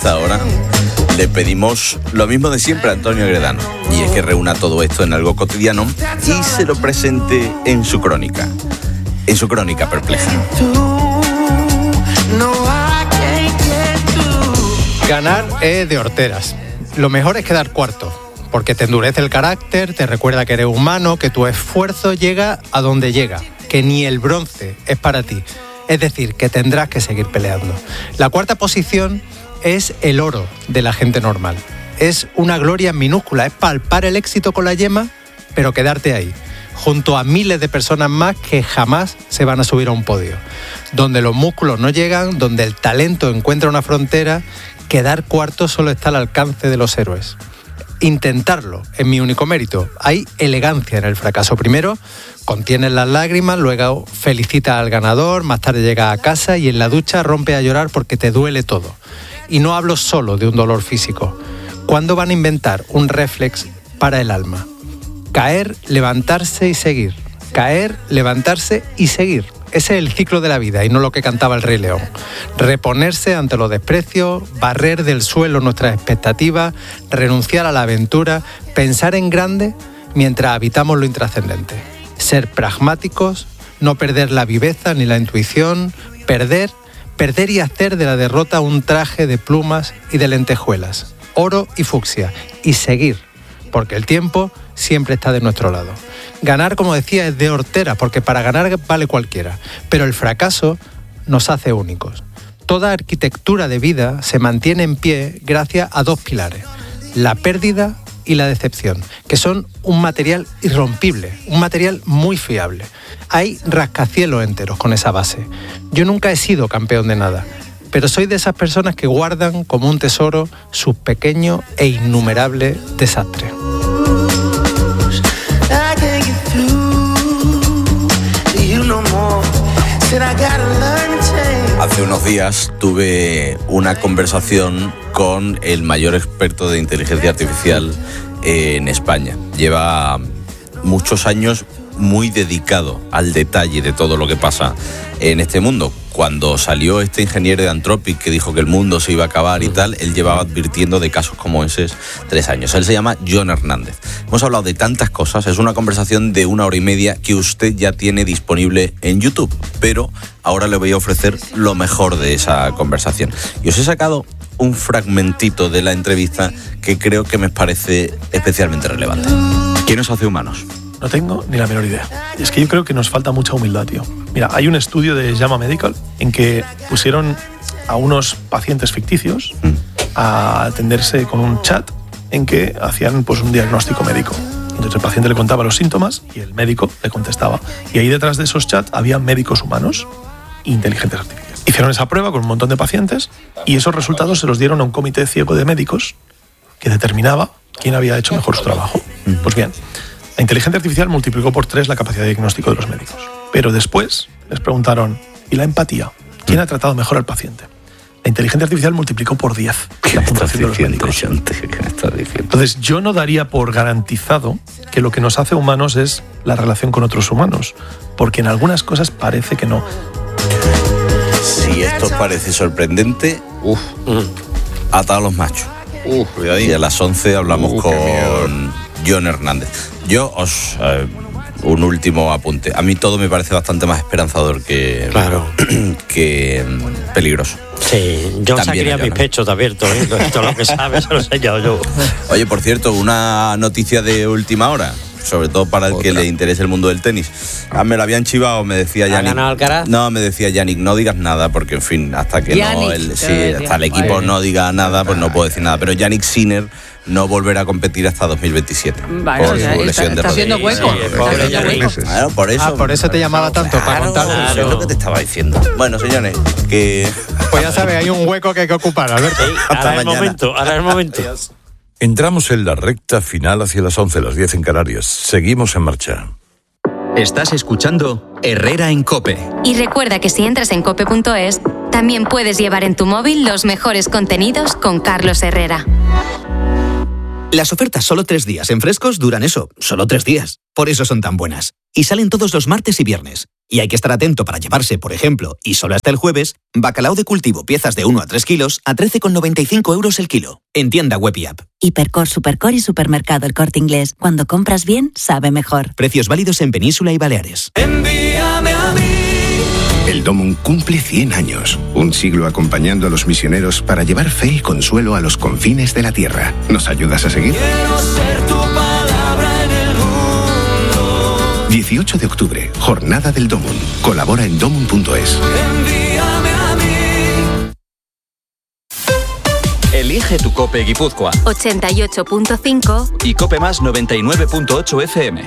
Ahora le pedimos lo mismo de siempre a Antonio Gredano, y es que reúna todo esto en algo cotidiano y se lo presente en su crónica perpleja. Ganar es de horteras. Lo mejor es quedar cuarto, porque te endurece el carácter, te recuerda que eres humano, que tu esfuerzo llega a donde llega, que ni el bronce es para ti. Es decir, que tendrás que seguir peleando. La cuarta posición es el oro de la gente normal. Es una gloria minúscula, es palpar el éxito con la yema, pero quedarte ahí, junto a miles de personas más que jamás se van a subir a un podio. Donde los músculos no llegan, donde el talento encuentra una frontera, quedar cuarto solo está al alcance de los héroes. Intentarlo es mi único mérito. Hay elegancia en el fracaso. Primero, contienes las lágrimas, luego felicitas al ganador, más tarde llegas a casa y en la ducha rompes a llorar porque te duele todo. Y no hablo solo de un dolor físico. ¿Cuándo van a inventar un reflex para el alma? Caer, levantarse y seguir. Caer, levantarse y seguir. Ese es el ciclo de la vida y no lo que cantaba el Rey León. Reponerse ante los desprecios, barrer del suelo nuestras expectativas, renunciar a la aventura, pensar en grande mientras habitamos lo intrascendente. Ser pragmáticos, no perder la viveza ni la intuición, perder y hacer de la derrota un traje de plumas y de lentejuelas, oro y fucsia, y seguir, porque el tiempo siempre está de nuestro lado. Ganar, como decía, es de hortera, porque para ganar vale cualquiera, pero el fracaso nos hace únicos. Toda arquitectura de vida se mantiene en pie gracias a dos pilares, la pérdida y la decepción, que son un material irrompible, un material muy fiable. Hay rascacielos enteros con esa base. Yo nunca he sido campeón de nada, pero soy de esas personas que guardan como un tesoro sus pequeños e innumerables desastres. Hace unos días tuve una conversación con el mayor experto de inteligencia artificial en España. Lleva muchos años muy dedicado al detalle de todo lo que pasa en este mundo. Cuando salió este ingeniero de Anthropic que dijo que el mundo se iba a acabar y tal, él llevaba advirtiendo de casos como esos 3 años. Él se llama Jon Hernández. Hemos hablado de tantas cosas, es una conversación de 1 hora y media que usted ya tiene disponible en YouTube, pero ahora le voy a ofrecer lo mejor de esa conversación. Y os he sacado un fragmentito de la entrevista que creo que me parece especialmente relevante. ¿Qué nos hace humanos? No tengo ni la menor idea. Y es que yo creo que nos falta mucha humildad, tío. Mira, hay un estudio de JAMA Medical en que pusieron a unos pacientes ficticios a atenderse con un chat en que hacían pues un diagnóstico médico. Entonces el paciente le contaba los síntomas y el médico le contestaba. Y ahí detrás de esos chats había médicos humanos e inteligentes artificiales. Hicieron esa prueba con un montón de pacientes y esos resultados se los dieron a un comité ciego de médicos que determinaba quién había hecho mejor su trabajo. Pues bien, la inteligencia artificial multiplicó por 3 la capacidad de diagnóstico de los médicos. Pero después les preguntaron, ¿y la empatía? ¿Quién ha tratado mejor al paciente? La inteligencia artificial multiplicó por 10 la puntuación de los médicos. Entonces, yo no daría por garantizado que lo que nos hace humanos es la relación con otros humanos, porque en algunas cosas parece que no. Si esto parece sorprendente, atado a los machos. Y a las 11 hablamos con Jon Hernández. Yo un último apunte. A mí todo me parece bastante más esperanzador que peligroso. Sí, yo sacaría mis pechos abiertos, todo lo que sabes se lo he enseñado yo. Oye, por cierto, una noticia de última hora, sobre todo para el que le interese el mundo del tenis. Me lo habían chivado, me decía Yannick. ¿Ha ganado Alcaraz? No, me decía Yannick, no digas nada, porque en fin, hasta que Yannick, hasta el equipo no diga nada, pues no puedo decir nada. Pero Yannick Sinner no volverá a competir hasta 2027. Vale, por su lesión de está haciendo rodilla. hueco. Claro, por eso te llamaba tanto, para contarlo. Eso es lo que te estaba diciendo. Bueno, señores, que... Pues ya sabes, hay un hueco que hay que ocupar, Alberto. Sí, ahora es el momento. Entramos en la recta final hacia las 11, las 10 en Canarias. Seguimos en marcha. Estás escuchando Herrera en COPE. Y recuerda que si entras en cope.es, también puedes llevar en tu móvil los mejores contenidos con Carlos Herrera. Las ofertas solo 3 días en Frescos duran eso, solo 3 días. Por eso son tan buenas. Y salen todos los martes y viernes. y hay que estar atento para llevarse, por ejemplo, y solo hasta el jueves, bacalao de cultivo piezas de 1 a 3 kilos a 13,95 € el kilo. En tienda web y app. Hipercor, Supercor y Supermercado El Corte Inglés. Cuando compras bien, sabe mejor. Precios válidos en Península y Baleares. Envíame a mí. El Domum cumple 100 años, un siglo acompañando a los misioneros para llevar fe y consuelo a los confines de la tierra. ¿Nos ayudas a seguir? Quiero ser tu palabra en el mundo. 18 de octubre, Jornada del Domum. Colabora en domum.es. Envíame a mí. Elige tu COPE Guipúzcoa. 88.5 y COPE Más 99.8 FM.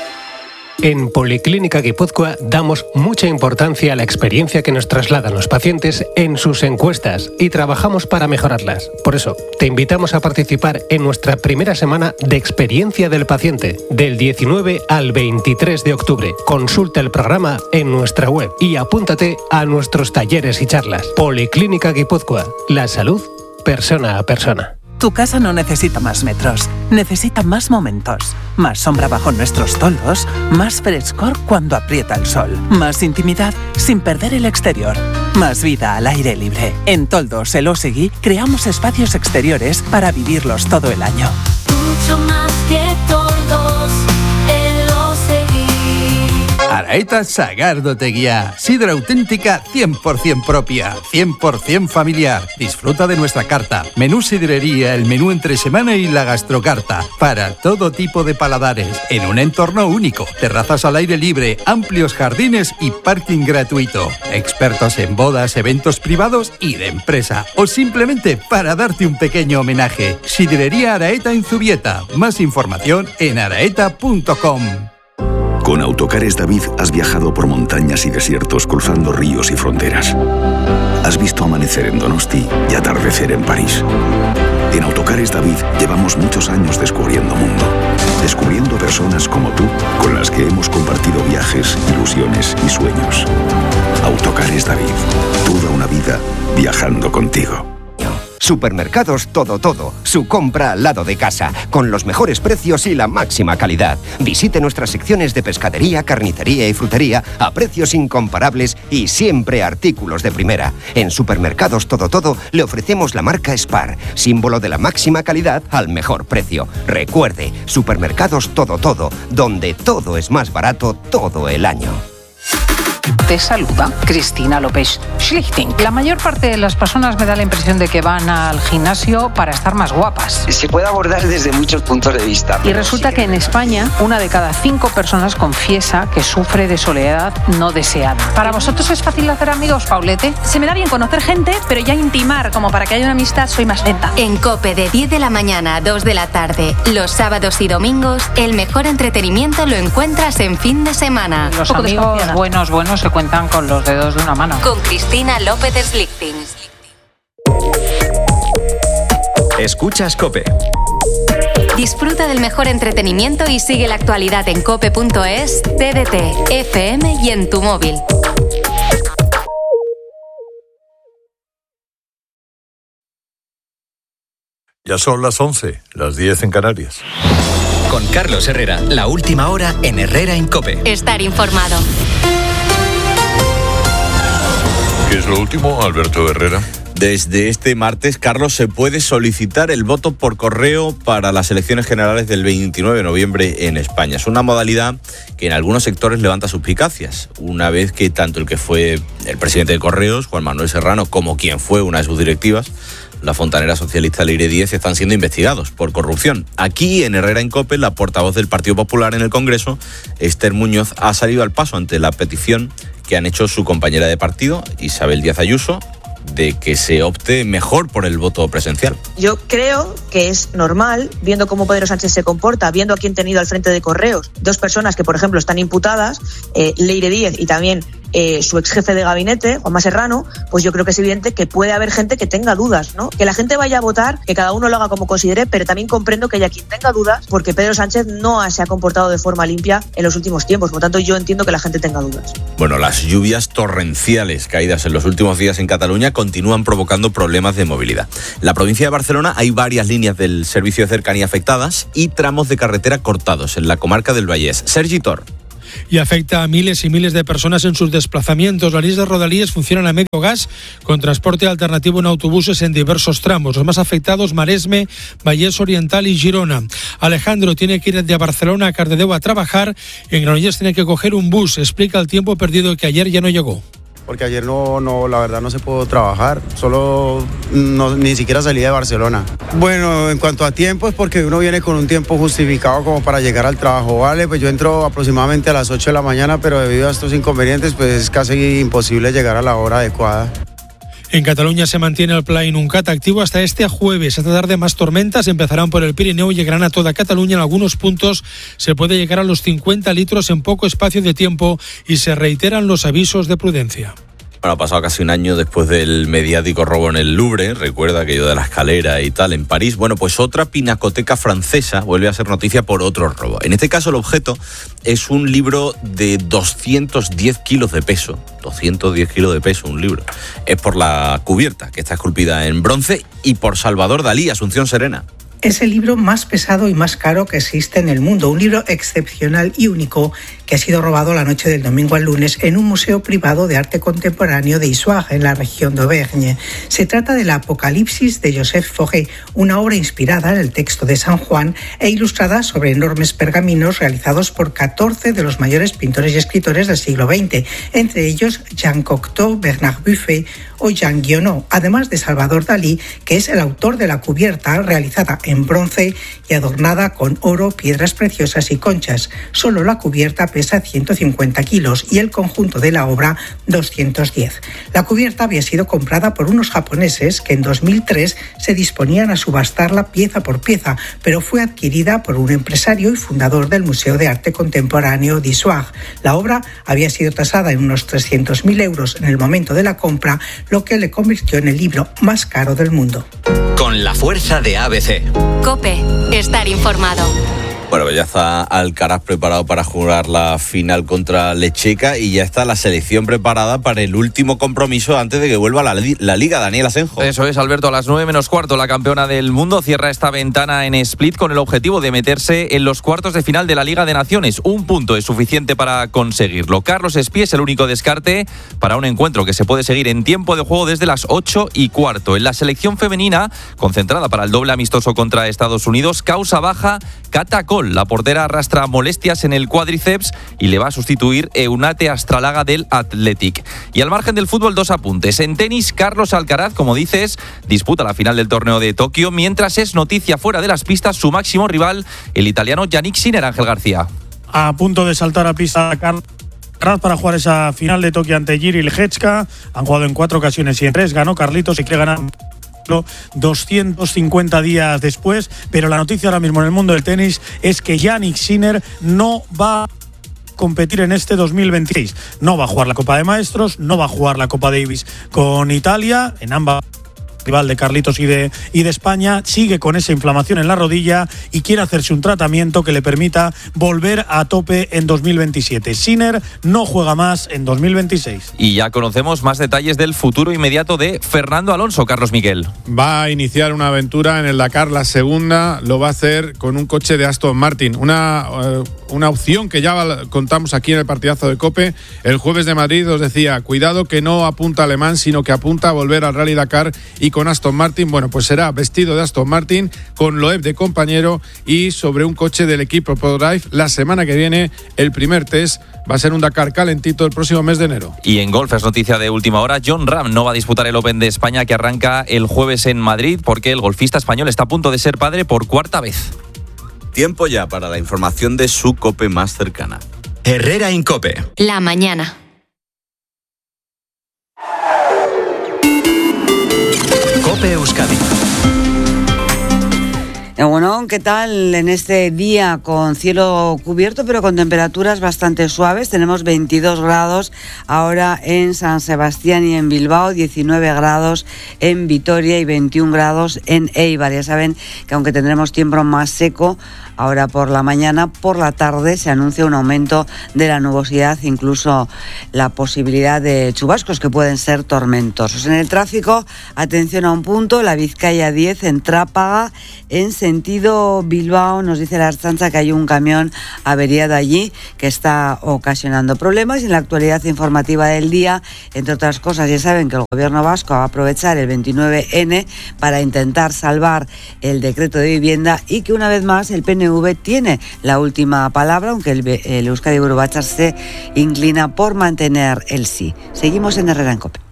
En Policlínica Guipúzcoa damos mucha importancia a la experiencia que nos trasladan los pacientes en sus encuestas y trabajamos para mejorarlas. Por eso, te invitamos a participar en nuestra primera semana de experiencia del paciente, del 19 al 23 de octubre. Consulta el programa en nuestra web y apúntate a nuestros talleres y charlas. Policlínica Guipúzcoa, la salud persona a persona. Tu casa no necesita más metros, necesita más momentos. Más sombra bajo nuestros toldos, más frescor cuando aprieta el sol. Más intimidad sin perder el exterior. Más vida al aire libre. En Toldos El Osegui creamos espacios exteriores para vivirlos todo el año. Mucho más que Toldos El Osegui. Araeta Sagardoteguía, sidra auténtica 100% propia, 100% familiar. Disfruta de nuestra carta, menú sidrería, el menú entre semana y la gastrocarta, para todo tipo de paladares, en un entorno único, terrazas al aire libre, amplios jardines y parking gratuito. Expertos en bodas, eventos privados y de empresa, o simplemente para darte un pequeño homenaje. Sidrería Araeta en Zubieta, más información en araeta.com. Con Autocares David has viajado por montañas y desiertos, cruzando ríos y fronteras. Has visto amanecer en Donosti y atardecer en París. En Autocares David llevamos muchos años descubriendo mundo, descubriendo personas como tú, con las que hemos compartido viajes, ilusiones y sueños. Autocares David, toda una vida viajando contigo. Supermercados Todo, su compra al lado de casa, con los mejores precios y la máxima calidad. Visite nuestras secciones de pescadería, carnicería y frutería a precios incomparables y siempre artículos de primera. En Supermercados Todo le ofrecemos la marca Spar, símbolo de la máxima calidad al mejor precio. Recuerde, Supermercados Todo, donde todo es más barato todo el año. Te saluda Cristina López Schlichting. La mayor parte de las personas me da la impresión de que van al gimnasio para estar más guapas. Se puede abordar desde muchos puntos de vista. Y resulta que en España, 1 de cada 5 personas confiesa que sufre de soledad no deseada. ¿Para vosotros es fácil hacer amigos, Paulete? Se me da bien conocer gente, pero ya intimar, como para que haya una amistad, soy más lenta. En COPE de 10 de la mañana a 2 de la tarde, los sábados y domingos, el mejor entretenimiento lo encuentras en fin de semana. Los amigos buenos se cuentan con los dedos de una mano. Con Cristina López Slichting. Escuchas COPE. Disfruta del mejor entretenimiento y sigue la actualidad en cope.es, TDT, FM y en tu móvil. Ya son las 11, las 10 en Canarias. Con Carlos Herrera, la última hora en Herrera en COPE. Estar informado. ¿Qué es lo último, Alberto Herrera? Desde este martes, Carlos, se puede solicitar el voto por correo para las elecciones generales del 29 de noviembre en España. Es una modalidad que en algunos sectores levanta suspicacias, una vez que tanto el que fue el presidente de Correos, Juan Manuel Serrano, como quien fue una de sus directivas, la fontanera socialista Leire Díez, están siendo investigados por corrupción. Aquí, en Herrera en COPE, la portavoz del Partido Popular en el Congreso, Esther Muñoz, ha salido al paso ante la petición que han hecho su compañera de partido, Isabel Díaz Ayuso, de que se opte mejor por el voto presencial. Yo creo que es normal, viendo cómo Pedro Sánchez se comporta, viendo a quién ha tenido al frente de Correos, 2 personas que, por ejemplo, están imputadas, Leire Díez y también su ex jefe de gabinete, Juanma Serrano, pues yo creo que es evidente que puede haber gente que tenga dudas, ¿no? Que la gente vaya a votar, que cada uno lo haga como considere, pero también comprendo que haya quien tenga dudas, porque Pedro Sánchez no se ha comportado de forma limpia en los últimos tiempos. Por lo tanto, yo entiendo que la gente tenga dudas. Bueno, las lluvias torrenciales caídas en los últimos días en Cataluña continúan provocando problemas de movilidad. En la provincia de Barcelona hay varias líneas del servicio de cercanía afectadas y tramos de carretera cortados en la comarca del Vallès. Sergi Tor. y afecta a miles y miles de personas en sus desplazamientos. Las líneas de Rodalies funcionan a medio gas con transporte alternativo en autobuses en diversos tramos. Los más afectados, Maresme, Vallès Oriental y Girona. Alejandro tiene que ir de Barcelona a Cardedeu a trabajar. En Granollers tiene que coger un bus. Explica el tiempo perdido que ayer ya no llegó. Porque ayer la verdad no se pudo trabajar, ni siquiera salí de Barcelona. Bueno, en cuanto a tiempo es porque uno viene con un tiempo justificado como para llegar al trabajo, ¿vale? Pues yo entro aproximadamente a las 8 de la mañana, pero debido a estos inconvenientes pues es casi imposible llegar a la hora adecuada. En Cataluña se mantiene el Pla Inuncat activo hasta este jueves. Esta tarde más tormentas empezarán por el Pirineo y llegarán a toda Cataluña. En algunos puntos se puede llegar a los 50 litros en poco espacio de tiempo y se reiteran los avisos de prudencia. Bueno, ha pasado casi un año después del mediático robo en el Louvre, recuerda aquello de la escalera y tal en París. Bueno, pues otra pinacoteca francesa vuelve a ser noticia por otro robo. En este caso el objeto es un libro de 210 kilos de peso. 210 kilos de peso, un libro. Es por la cubierta, que está esculpida en bronce, y por Salvador Dalí, Asunción Serena. Es el libro más pesado y más caro que existe en el mundo, un libro excepcional y único que ha sido robado la noche del domingo al lunes en un museo privado de arte contemporáneo de Issoire, en la región de Auvergne. Se trata del Apocalipsis de Joseph Fauré, una obra inspirada en el texto de San Juan e ilustrada sobre enormes pergaminos realizados por 14 de los mayores pintores y escritores del siglo XX, entre ellos Jean Cocteau, Bernard Buffet o Jean Guionot, además de Salvador Dalí, que es el autor de la cubierta realizada en bronce y adornada con oro, piedras preciosas y conchas. Solo la cubierta pesa 150 kilos y el conjunto de la obra 210. La cubierta había sido comprada por unos japoneses que en 2003 se disponían a subastarla pieza por pieza, pero fue adquirida por un empresario y fundador del Museo de Arte Contemporáneo de Issoire. La obra había sido tasada en unos 300.000 euros en el momento de la compra, lo que le convirtió en el libro más caro del mundo. Con la fuerza de ABC. COPE. Estar informado. Bueno, pues ya está Alcaraz preparado para jugar la final contra Lecheca y ya está la selección preparada para el último compromiso antes de que vuelva la Liga. Daniel Asenjo. Eso es, Alberto, a las 9:15, la campeona del mundo cierra esta ventana en Split con el objetivo de meterse en los cuartos de final de la Liga de Naciones. Un punto es suficiente para conseguirlo. Carlos Espí es el único descarte para un encuentro que se puede seguir en tiempo de juego desde las 8:15. En la selección femenina, concentrada para el doble amistoso contra Estados Unidos, causa baja Cata Col. La portera arrastra molestias en el cuádriceps y le va a sustituir Eunate Astralaga del Athletic. Y al margen del fútbol, dos apuntes. En tenis, Carlos Alcaraz, como dices, disputa la final del torneo de Tokio, mientras es noticia fuera de las pistas su máximo rival, el italiano Yannick Sinner. Ángel García. A punto de saltar a pista Carlos para jugar esa final de Tokio ante Jiří Lehečka. Han jugado en 4 ocasiones y en 3 ganó Carlitos y quiere ganar 250 días después, pero la noticia ahora mismo en el mundo del tenis es que Yannick Sinner no va a competir en este 2026. No va a jugar la Copa de Maestros, no va a jugar la Copa Davis con Italia, en ambas rival de Carlitos y de España, sigue con esa inflamación en la rodilla y quiere hacerse un tratamiento que le permita volver a tope en 2027. Sinner no juega más en 2026. Y ya conocemos más detalles del futuro inmediato de Fernando Alonso. Carlos Miguel. Va a iniciar una aventura en el Dakar, la segunda, lo va a hacer con un coche de Aston Martin. Una opción que ya contamos aquí en el partidazo de COPE. El jueves de Madrid os decía, cuidado que no apunta a Le Mans, sino que apunta a volver al Rally Dakar y con Aston Martin. Bueno, pues será vestido de Aston Martin, con Loeb de compañero y sobre un coche del equipo ProDrive. La semana que viene el primer test va a ser un Dakar calentito el próximo mes de enero. Y en golf es noticia de última hora, Jon Rahm no va a disputar el Open de España que arranca el jueves en Madrid porque el golfista español está a punto de ser padre por 4ª vez. Tiempo ya para la información de su COPE más cercana. Herrera en COPE. La mañana. COPE Euskadi. Bueno, ¿qué tal en este día con cielo cubierto pero con temperaturas bastante suaves? Tenemos 22 grados ahora en San Sebastián y en Bilbao, 19 grados en Vitoria y 21 grados en Eibar. Ya saben que aunque tendremos tiempo más seco ahora por la mañana, por la tarde se anuncia un aumento de la nubosidad, incluso la posibilidad de chubascos que pueden ser tormentosos. En el tráfico, atención a un punto, la Vizcaya 10 en Trápaga en sentido sentido Bilbao nos dice la Ertzaintza que hay un camión averiado allí que está ocasionando problemas. Y en la actualidad informativa del día, entre otras cosas, ya saben que el gobierno vasco va a aprovechar el 29N para intentar salvar el decreto de vivienda y que una vez más el PNV tiene la última palabra, aunque el Euskadi Buru Batzar se inclina por mantener el sí. Seguimos en Herrera en COPE.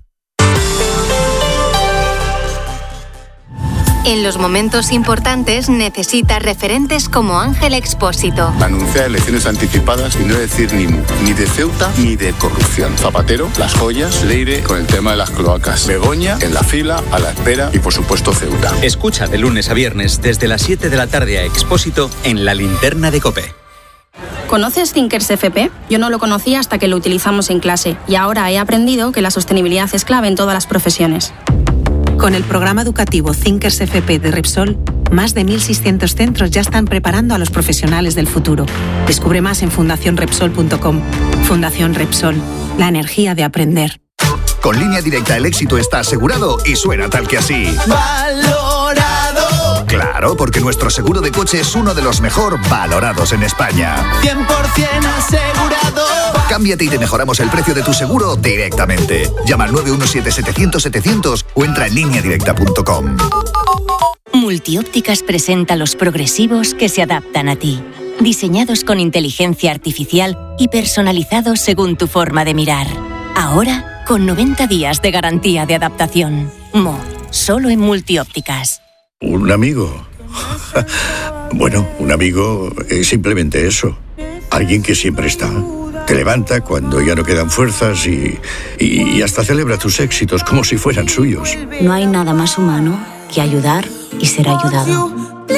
En los momentos importantes necesitas referentes como Ángel Expósito. Anunciar elecciones anticipadas y no decir ni mu, ni de Ceuta ni de corrupción. Zapatero, Las Joyas, Leire con el tema de las cloacas. Begoña en la fila, a la espera y por supuesto Ceuta. Escucha de lunes a viernes desde las 7 de la tarde a Expósito en La Linterna de COPE. ¿Conoces Thinkers FP? Yo no lo conocía hasta que lo utilizamos en clase y ahora he aprendido que la sostenibilidad es clave en todas las profesiones. Con el programa educativo Thinkers FP de Repsol, más de 1.600 centros ya están preparando a los profesionales del futuro. Descubre más en fundacionrepsol.com. Fundación Repsol, la energía de aprender. Con Línea Directa el éxito está asegurado y suena tal que así. ¡Valorado! Claro, porque nuestro seguro de coche es uno de los mejor valorados en España. 100% asegurado. Cámbiate y te mejoramos el precio de tu seguro directamente. Llama al 917-700-700 o entra en lineadirecta.com. Multiópticas presenta los progresivos que se adaptan a ti. Diseñados con inteligencia artificial y personalizados según tu forma de mirar. Ahora, con 90 días de garantía de adaptación. Solo en Multiópticas. ¿Un amigo? Bueno, un amigo es simplemente eso. Alguien que siempre está. Te levanta cuando ya no quedan fuerzas y hasta celebra tus éxitos como si fueran suyos. No hay nada más humano que ayudar y ser ayudado.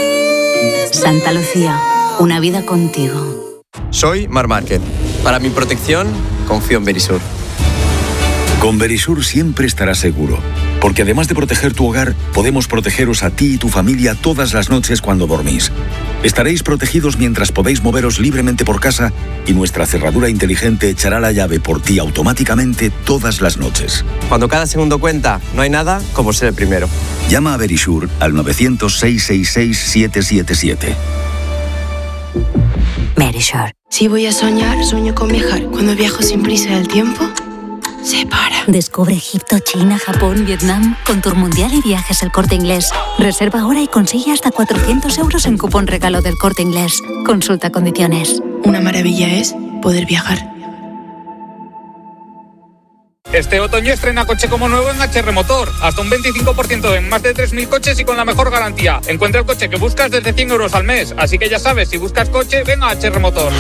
Santa Lucía, una vida contigo. Soy Mar Márquez. Para mi protección, confío en Verisur. Con Verisur siempre estarás seguro, porque además de proteger tu hogar, podemos protegeros a ti y tu familia todas las noches cuando dormís. Estaréis protegidos mientras podéis moveros libremente por casa y nuestra cerradura inteligente echará la llave por ti automáticamente todas las noches. Cuando cada segundo cuenta, no hay nada como ser el primero. Llama a Verisur al 900-666-777. Verisur. Si voy a soñar, sueño con viajar. Cuando viajo sin prisa del tiempo, se para. Descubre Egipto, China, Japón, Vietnam con Tour Mundial y Viajes El Corte Inglés. Reserva ahora y consigue hasta 400 euros en cupón regalo del Corte Inglés. Consulta condiciones. Una maravilla es poder viajar. Este otoño estrena coche como nuevo en HR Motor. Hasta un 25% en más de 3.000 coches y con la mejor garantía. Encuentra el coche que buscas desde 100 euros al mes. Así que ya sabes, si buscas coche, ven a HR Motor.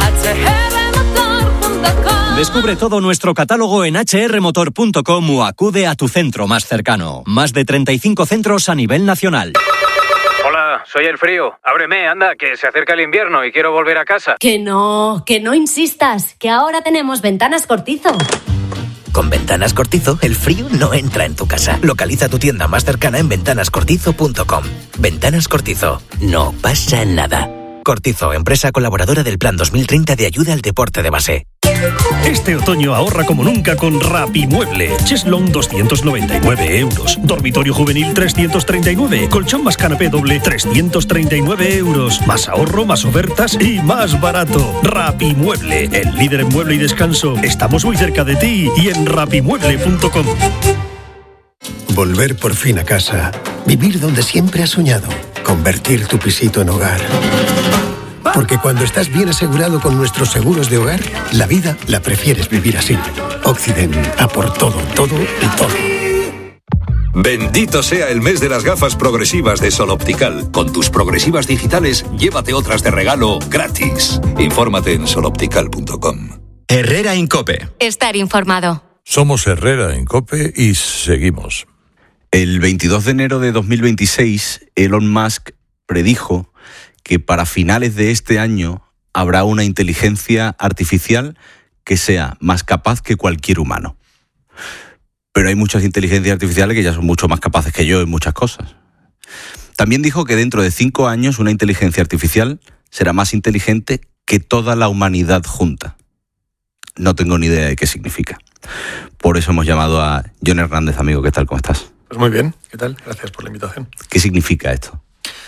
Descubre todo nuestro catálogo en hrmotor.com o acude a tu centro más cercano. Más de 35 centros a nivel nacional. Hola, soy el frío. Ábreme, anda, que se acerca el invierno y quiero volver a casa. Que no insistas, que ahora tenemos Ventanas Cortizo. Con Ventanas Cortizo, el frío no entra en tu casa. Localiza tu tienda más cercana en ventanascortizo.com. Ventanas Cortizo, no pasa nada. Cortizo, empresa colaboradora del Plan 2030 de ayuda al deporte de base. Este otoño ahorra como nunca con Rapimueble. Cheslong 299 euros. Dormitorio juvenil 339. Colchón más canapé doble 339 euros. Más ahorro, más ofertas y más barato. Rapimueble, el líder en mueble y descanso. Estamos muy cerca de ti y en rapimueble.com. Volver por fin a casa. Vivir donde siempre has soñado. Convertir tu pisito en hogar. Porque cuando estás bien asegurado con nuestros seguros de hogar, la vida la prefieres vivir así. Occident, a por todo, todo y todo. Bendito sea el mes de las gafas progresivas de Sol Optical. Con tus progresivas digitales, llévate otras de regalo gratis. Infórmate en soloptical.com. Herrera en COPE. Estar informado. Somos Herrera en COPE y seguimos. El 22 de enero de 2026, Elon Musk predijo que para finales de este año habrá una inteligencia artificial que sea más capaz que cualquier humano. Pero hay muchas inteligencias artificiales que ya son mucho más capaces que yo en muchas cosas. También dijo que dentro de 5 años una inteligencia artificial será más inteligente que toda la humanidad junta. No tengo ni idea de qué significa. Por eso hemos llamado a Jon Hernández, amigo. ¿Qué tal? ¿Cómo estás? Pues muy bien. ¿Qué tal? Gracias por la invitación. ¿Qué significa esto?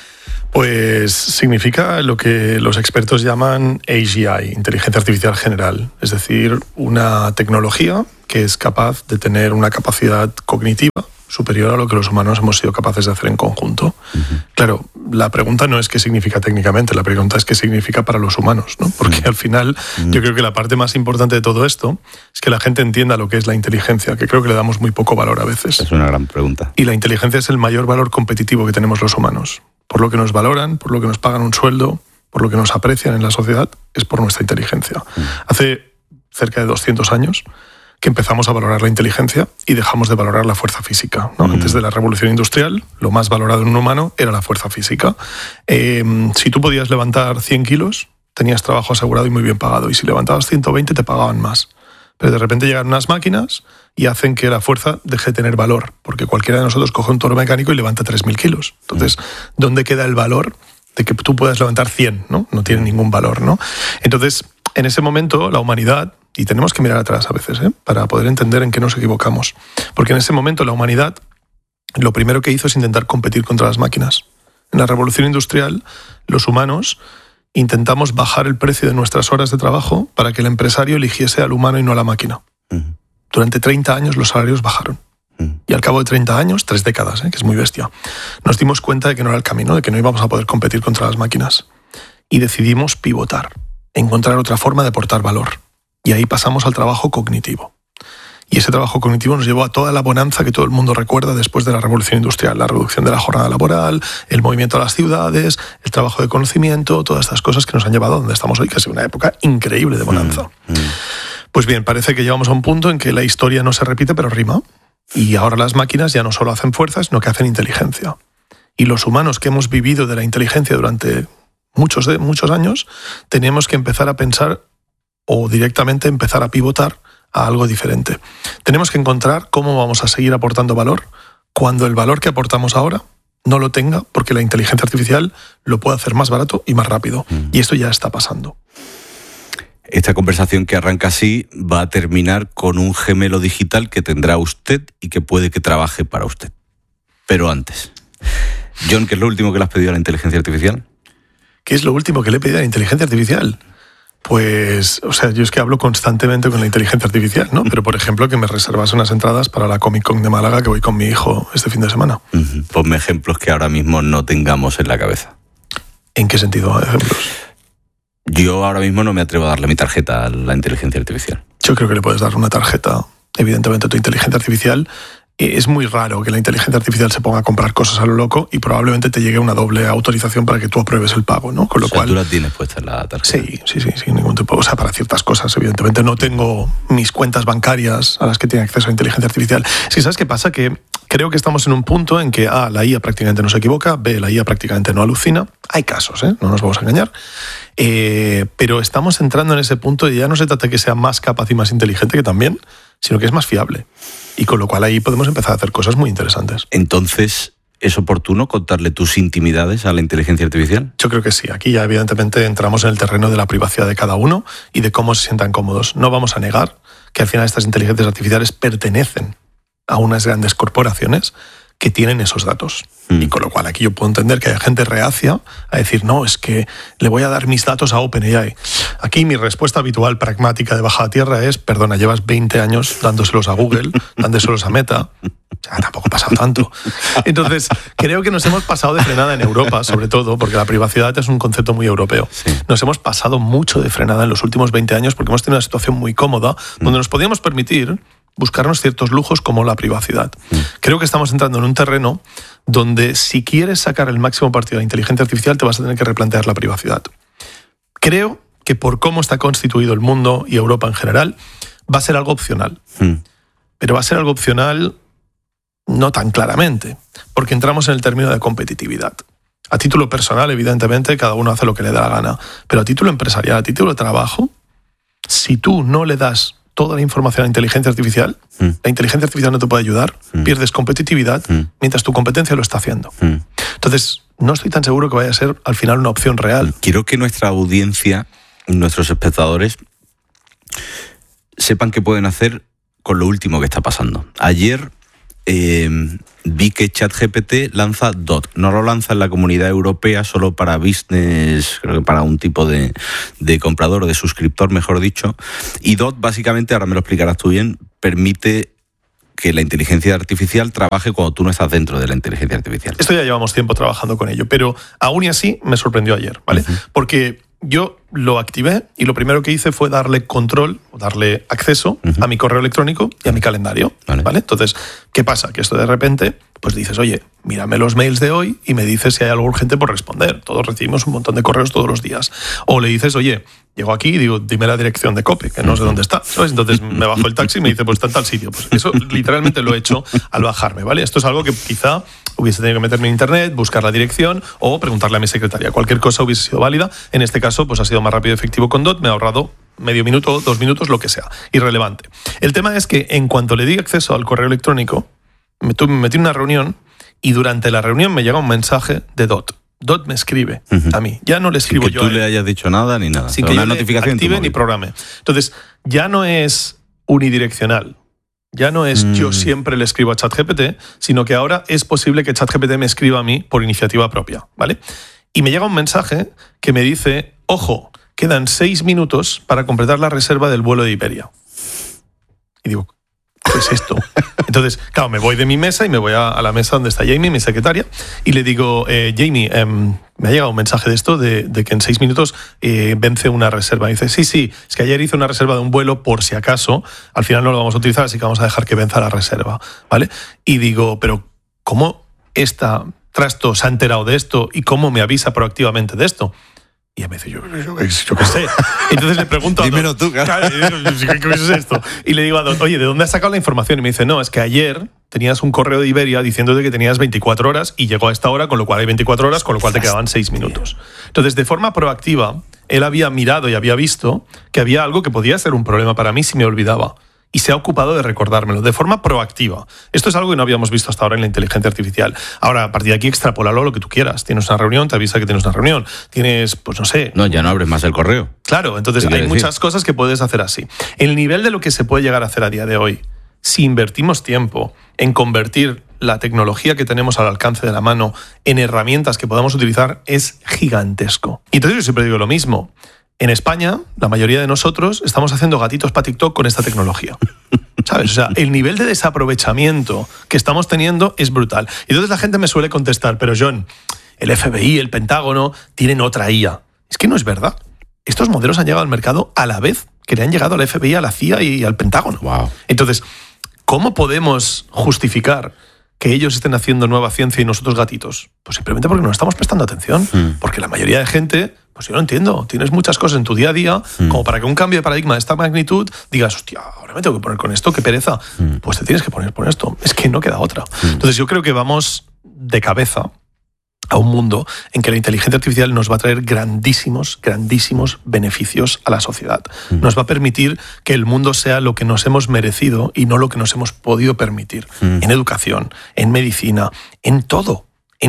Pues significa lo que los expertos llaman AGI, inteligencia artificial general, es decir, una tecnología que es capaz de tener una capacidad cognitiva superior a lo que los humanos hemos sido capaces de hacer en conjunto. Claro, la pregunta no es qué significa técnicamente, la pregunta es qué significa para los humanos, ¿no? Porque al final yo creo que la parte más importante de todo esto es que la gente entienda lo que es la inteligencia, que creo que le damos muy poco valor a veces. Es una gran pregunta. Y la inteligencia es el mayor valor competitivo que tenemos los humanos. Por lo que nos valoran, por lo que nos pagan un sueldo, por lo que nos aprecian en la sociedad, es por nuestra inteligencia. Hace cerca de 200 años que empezamos a valorar la inteligencia y dejamos de valorar la fuerza física, ¿no? Antes de la revolución industrial, lo más valorado en un humano era la fuerza física. Si tú podías levantar 100 kilos, tenías trabajo asegurado y muy bien pagado. Y si levantabas 120, te pagaban más. Pero de repente llegan unas máquinas y hacen que la fuerza deje de tener valor, porque cualquiera de nosotros coge un toro mecánico y levanta 3.000 kilos. Entonces, ¿dónde queda el valor de que tú puedas levantar 100? ¿No? No tiene ningún valor, ¿no? Entonces, en ese momento, la humanidad, y tenemos que mirar atrás a veces, para poder entender en qué nos equivocamos, porque en ese momento la humanidad lo primero que hizo es intentar competir contra las máquinas. En la revolución industrial, los humanos intentamos bajar el precio de nuestras horas de trabajo para que el empresario eligiese al humano y no a la máquina. Durante 30 años los salarios bajaron. Y al cabo de 30 años, 3 décadas, que es muy bestia, nos dimos cuenta de que no era el camino, de que no íbamos a poder competir contra las máquinas. Y decidimos pivotar, encontrar otra forma de aportar valor. Y ahí pasamos al trabajo cognitivo. Y ese trabajo cognitivo nos llevó a toda la bonanza que todo el mundo recuerda después de la revolución industrial, la reducción de la jornada laboral, el movimiento a las ciudades, el trabajo de conocimiento, todas estas cosas que nos han llevado a donde estamos hoy, que ha sido una época increíble de bonanza. Pues bien, parece que llegamos a un punto en que la historia no se repite, pero rima. Y ahora las máquinas ya no solo hacen fuerza, sino que hacen inteligencia. Y los humanos que hemos vivido de la inteligencia durante muchos años, tenemos que empezar a pensar o directamente empezar a pivotar a algo diferente. Tenemos que encontrar cómo vamos a seguir aportando valor cuando el valor que aportamos ahora no lo tenga, porque la inteligencia artificial lo puede hacer más barato y más rápido. Y esto ya está pasando. Esta conversación que arranca así va a terminar con un gemelo digital que tendrá usted y que puede que trabaje para usted. Pero antes, John, ¿qué es lo último que le has pedido a la inteligencia artificial? ¿Qué es lo último que le he pedido a la inteligencia artificial? Pues, yo es que hablo constantemente con la inteligencia artificial, ¿no? Pero, por ejemplo, que me reservase unas entradas para la Comic Con de Málaga, que voy con mi hijo este fin de semana. Ponme ejemplos que ahora mismo no tengamos en la cabeza. ¿En qué sentido ejemplos? Yo ahora mismo no me atrevo a darle mi tarjeta a la inteligencia artificial. Yo creo que le puedes dar una tarjeta, evidentemente, a tu inteligencia artificial. Es muy raro que la inteligencia artificial se ponga a comprar cosas a lo loco y probablemente te llegue una doble autorización para que tú apruebes el pago, ¿no? Con lo cual, tú la tienes puesta en la tarjeta. Sí, sin ningún tipo. O sea, para ciertas cosas, evidentemente. No tengo mis cuentas bancarias a las que tiene acceso a inteligencia artificial. Sí, ¿sabes qué pasa? Que creo que estamos en un punto en que A, la IA prácticamente no se equivoca, B, la IA prácticamente no alucina. Hay casos, no nos vamos a engañar. Pero estamos entrando en ese punto y ya no se trata de que sea más capaz y más inteligente, que también, sino que es más fiable. Y con lo cual ahí podemos empezar a hacer cosas muy interesantes. Entonces, ¿es oportuno contarle tus intimidades a la inteligencia artificial? Yo creo que sí. Aquí ya evidentemente entramos en el terreno de la privacidad de cada uno y de cómo se sientan cómodos. No vamos a negar que al final estas inteligencias artificiales pertenecen a unas grandes corporaciones que tienen esos datos. Y con lo cual aquí yo puedo entender que hay gente reacia a decir, no, es que le voy a dar mis datos a OpenAI. Aquí mi respuesta habitual, pragmática de bajada tierra es, perdona, llevas 20 años dándoselos a Google, dándoselos a Meta. O sea, tampoco ha pasado tanto. Entonces, creo que nos hemos pasado de frenada en Europa, sobre todo, porque la privacidad es un concepto muy europeo. Sí. Nos hemos pasado mucho de frenada en los últimos 20 años porque hemos tenido una situación muy cómoda donde nos podíamos permitir buscarnos ciertos lujos como la privacidad. Creo que estamos entrando en un terreno donde si quieres sacar el máximo partido de la inteligencia artificial te vas a tener que replantear la privacidad. Creo que por cómo está constituido el mundo y Europa en general, va a ser algo opcional. Pero va a ser algo opcional no tan claramente, porque entramos en el término de competitividad. A título personal, evidentemente, cada uno hace lo que le da la gana, pero a título empresarial, a título de trabajo, si tú no le das toda la información a la inteligencia artificial, la inteligencia artificial no te puede ayudar, pierdes competitividad, mientras tu competencia lo está haciendo. Entonces, no estoy tan seguro que vaya a ser al final una opción real. Quiero que nuestra audiencia, nuestros espectadores, sepan qué pueden hacer con lo último que está pasando. Ayer vi que ChatGPT lanza DOT. No lo lanza en la Comunidad Europea solo para business, creo que para un tipo de comprador o de suscriptor, mejor dicho. Y DOT, básicamente, ahora me lo explicarás tú bien, permite que la inteligencia artificial trabaje cuando tú no estás dentro de la inteligencia artificial. Esto ya llevamos tiempo trabajando con ello, pero aún y así me sorprendió ayer, ¿vale? Uh-huh. Porque yo lo activé y lo primero que hice fue darle control o darle acceso a mi correo electrónico y a mi calendario, ¿vale? Entonces, ¿qué pasa? Que esto de repente, pues dices, oye, mírame los mails de hoy y me dices si hay algo urgente por responder. Todos recibimos un montón de correos todos los días. O le dices, oye, llego aquí y digo, dime la dirección de COPE, que no sé dónde está, ¿sabes? Entonces me bajo el taxi y me dice, pues está en tal sitio. Pues eso literalmente lo he hecho al bajarme, ¿vale? Esto es algo que quizá hubiese tenido que meterme en internet, buscar la dirección o preguntarle a mi secretaria. Cualquier cosa hubiese sido válida. En este caso, pues ha sido más rápido y efectivo con DOT. Me ha ahorrado medio minuto, 2 minutos, lo que sea. Irrelevante. El tema es que en cuanto le di acceso al correo electrónico, me metí en una reunión y durante la reunión me llega un mensaje de DOT. DOT me escribe a mí. Ya no le escribo yo. Sin que tú le hayas dicho nada ni nada. Sin que yo notificación active ni programe. Entonces, ya no es unidireccional. Ya no es yo siempre le escribo a ChatGPT, sino que ahora es posible que ChatGPT me escriba a mí por iniciativa propia, ¿vale? Y me llega un mensaje que me dice, ojo, quedan 6 minutos para completar la reserva del vuelo de Iberia. Y digo, ¿qué es esto? Entonces, claro, me voy de mi mesa y me voy a la mesa donde está Jamie, mi secretaria, y le digo, Jamie, me ha llegado un mensaje de esto, de que en 6 minutos vence una reserva. Y dice, sí, es que ayer hice una reserva de un vuelo por si acaso, al final no lo vamos a utilizar, así que vamos a dejar que venza la reserva, ¿vale? Y digo, pero ¿cómo esta trasto se ha enterado de esto y cómo me avisa proactivamente de esto? Y ella me dice, yo qué sé. Entonces le pregunto a Don, dímelo tú, claro. ¿Qué es esto? Y le digo a Don, oye, ¿de dónde has sacado la información? Y me dice, no, es que ayer tenías un correo de Iberia diciéndote que tenías 24 horas y llegó a esta hora, con lo cual hay 24 horas, con lo cual te quedaban 6 minutos. Entonces, de forma proactiva, él había mirado y había visto que había algo que podía ser un problema para mí si me olvidaba. Y se ha ocupado de recordármelo, de forma proactiva. Esto es algo que no habíamos visto hasta ahora en la inteligencia artificial. Ahora, a partir de aquí, extrapolalo lo que tú quieras. Tienes una reunión, te avisa que tienes una reunión. Tienes, pues no sé... No, ya no abres más el correo. Claro, entonces hay muchas cosas que puedes hacer así. El nivel de lo que se puede llegar a hacer a día de hoy, si invertimos tiempo en convertir la tecnología que tenemos al alcance de la mano en herramientas que podamos utilizar, es gigantesco. Y entonces yo siempre digo lo mismo. En España, la mayoría de nosotros estamos haciendo gatitos para TikTok con esta tecnología. ¿Sabes? O sea, el nivel de desaprovechamiento que estamos teniendo es brutal. Y entonces la gente me suele contestar, pero John, el FBI, el Pentágono, tienen otra IA. Es que no es verdad. Estos modelos han llegado al mercado a la vez que le han llegado al FBI, a la CIA y al Pentágono. Wow. Entonces, ¿cómo podemos justificar que ellos estén haciendo nueva ciencia y nosotros gatitos? Pues simplemente porque no estamos prestando atención. Porque la mayoría de gente, pues yo no entiendo, tienes muchas cosas en tu día a día como para que un cambio de paradigma de esta magnitud digas, hostia, ahora me tengo que poner con esto, qué pereza. Pues te tienes que poner con esto. Es que no queda otra. Entonces yo creo que vamos de cabeza a un mundo en que la inteligencia artificial nos va a traer grandísimos beneficios a la sociedad. Nos va a permitir que el mundo sea lo que nos hemos merecido y no lo que nos hemos podido permitir. En educación, en medicina, en todo.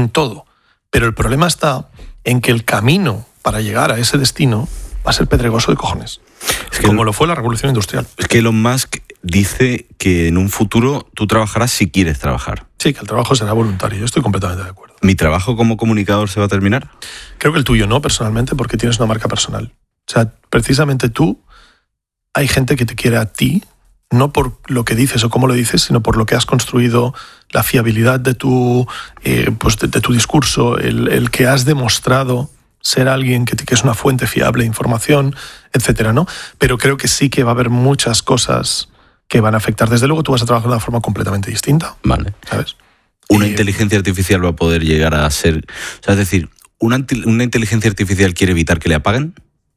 Pero el problema está en que el camino para llegar a ese destino va a ser pedregoso de cojones. Es que como lo fue la revolución industrial. Es que Elon Musk dice que en un futuro tú trabajarás si quieres trabajar. Sí, que el trabajo será voluntario. Yo estoy completamente de acuerdo. ¿Mi trabajo como comunicador se va a terminar? Creo que el tuyo no, personalmente, porque tienes una marca personal. O sea, precisamente tú, hay gente que te quiere a ti, no por lo que dices o cómo lo dices, sino por lo que has construido, la fiabilidad de tu, de tu discurso, el que has demostrado ser alguien que es una fuente fiable de información, etcétera, ¿no? Pero creo que sí que va a haber muchas cosas que van a afectar. Desde luego tú vas a trabajar de una forma completamente distinta. Vale. ¿Sabes? Una inteligencia artificial va a poder llegar a ser... O sea, es decir, ¿una inteligencia artificial quiere evitar que le apaguen?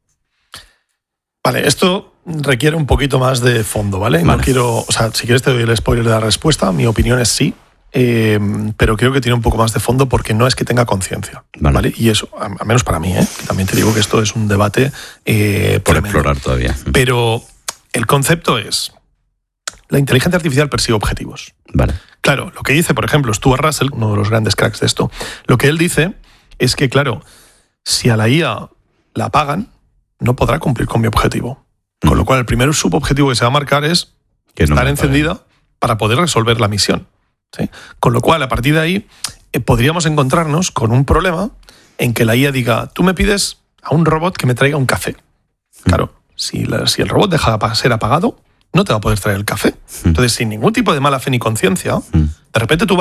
Vale, esto requiere un poquito más de fondo, ¿vale? No quiero... O sea, si quieres te doy el spoiler de la respuesta. Mi opinión es sí. Pero creo que tiene un poco más de fondo porque no es que tenga conciencia, ¿vale? Y eso, al menos para mí, que también te digo que esto es un debate por explorar todavía. Pero el concepto es, la inteligencia artificial persigue objetivos. Vale. Claro, lo que dice, por ejemplo, Stuart Russell, uno de los grandes cracks de esto, lo que él dice es que, claro, si a la IA la apagan, no podrá cumplir con mi objetivo. Con lo cual, el primer subobjetivo que se va a marcar es estar encendida para poder resolver la misión. ¿sí? Con lo cual, a partir de ahí, podríamos encontrarnos con un problema en que la IA diga, tú me pides a un robot que me traiga un café. Claro, si el robot deja de ser apagado, no te va a poder traer el café. Entonces, sin ningún tipo de mala fe ni conciencia, de repente tú